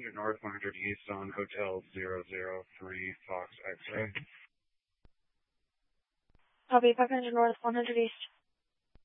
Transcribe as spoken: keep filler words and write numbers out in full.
North, one hundred East on Hotel zero zero three Fox X-Ray. Copy, five hundred North, one hundred East.